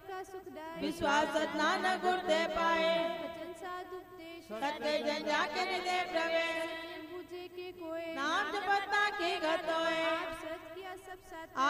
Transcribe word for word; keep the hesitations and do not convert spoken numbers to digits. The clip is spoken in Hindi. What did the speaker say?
का सुखदाई, विश्वास नानक गुर दे पाए, वचन साधु उपदेश, सत्य जन जाके निदे प्रवेश, बुझे के कोय, नाम जपता की गतोए, आप सत किया सब साथ।